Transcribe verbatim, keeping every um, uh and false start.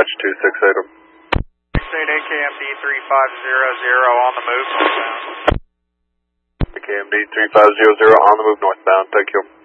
dispatch two six eight them. six eight eight K M D three five zero zero on the move northbound. K M D three five zero zero on the move northbound, thank you.